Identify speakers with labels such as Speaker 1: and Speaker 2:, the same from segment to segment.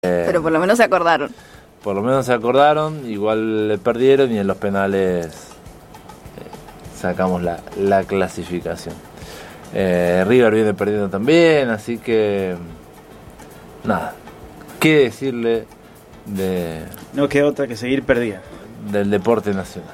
Speaker 1: Pero por lo menos se acordaron.
Speaker 2: Por lo menos se acordaron, igual le perdieron y en los penales sacamos la clasificación. River viene perdiendo también, así que nada, qué decirle
Speaker 3: no queda otra que seguir perdiendo
Speaker 2: del deporte nacional.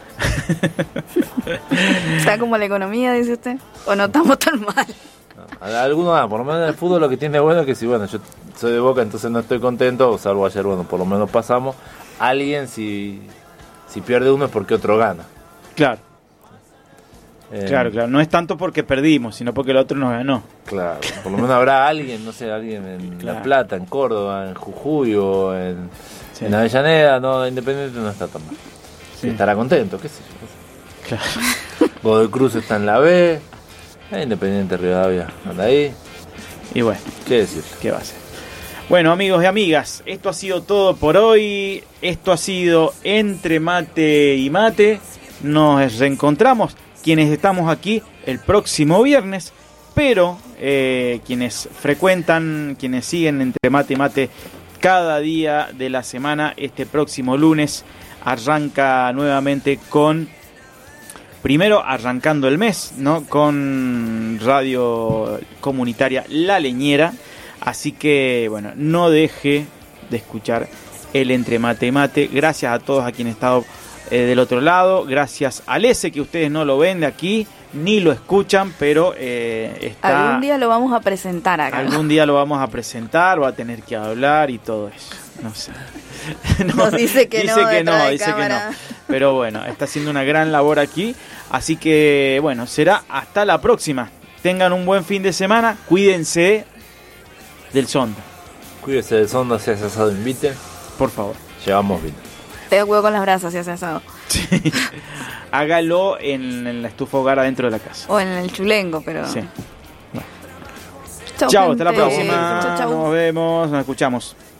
Speaker 1: ¿Está como la economía, dice usted? ¿O no estamos tan mal?
Speaker 2: Algunos, por lo menos en el fútbol lo que tiene bueno es que si yo soy de Boca, entonces no estoy contento, salvo ayer, por lo menos pasamos. Alguien si pierde uno es porque otro gana.
Speaker 3: Claro. Claro, no es tanto porque perdimos, sino porque el otro nos ganó.
Speaker 2: Claro, por lo menos habrá alguien, no sé, alguien en La Plata, en Córdoba, en Jujuy o en Avellaneda, no, Independiente no está tan mal. Sí. Estará contento, qué sé yo. Claro. Godoy Cruz está en la B, Independiente Rivadavia anda ahí.
Speaker 3: Y bueno,
Speaker 2: ¿qué decir?
Speaker 3: ¿Qué va a ser? Bueno, amigos y amigas, esto ha sido todo por hoy. Esto ha sido Entre Mate y Mate. Nos reencontramos quienes estamos aquí el próximo viernes, pero quienes frecuentan, quienes siguen Entre Mate y Mate cada día de la semana, este próximo lunes arranca nuevamente primero arrancando el mes, ¿no? Con radio comunitaria La Leñera. Así que, bueno, no deje de escuchar el Entre Mate y Mate. Gracias a todos a quienes han estado del otro lado. Gracias a Lese, que ustedes no lo ven de aquí, ni lo escuchan, pero está...
Speaker 1: Algún día lo vamos a presentar acá.
Speaker 3: Algún día lo vamos a presentar, va a tener que hablar y todo eso. No sé.
Speaker 1: Nos dice que
Speaker 3: dice que no. Pero bueno, está haciendo una gran labor aquí. Así que, bueno, será hasta la próxima. Tengan un buen fin de semana. Cuídense del Sonda.
Speaker 2: Cuídense del Sonda, si hace asado, invite.
Speaker 3: Por favor.
Speaker 2: Llevamos vino.
Speaker 1: Te huevo con las brasas si hace asado.
Speaker 3: Sí. Hágalo en la estufa hogar adentro de la casa.
Speaker 1: O en el chulengo, pero...
Speaker 3: Sí.
Speaker 1: Bueno.
Speaker 3: Chao, hasta la próxima.
Speaker 1: Chau.
Speaker 3: Nos vemos, nos escuchamos.